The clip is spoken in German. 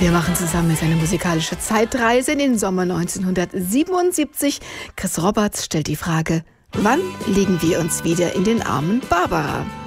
Wir machen zusammen jetzt eine musikalische Zeitreise in den Sommer 1977. Chris Roberts stellt die Frage: Wann legen wir uns wieder in den Armen Barbara?